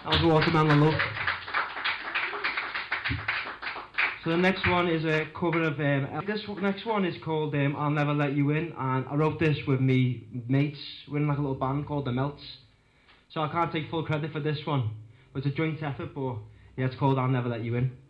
That was Watermelon Love. So the next one is a cover of this next one is called I'll Never Let You In, and I wrote this with me mates. We're in like a little band called The Melts, so I can't take full credit for this one, but it's a joint effort. But yeah, it's called I'll Never Let You In.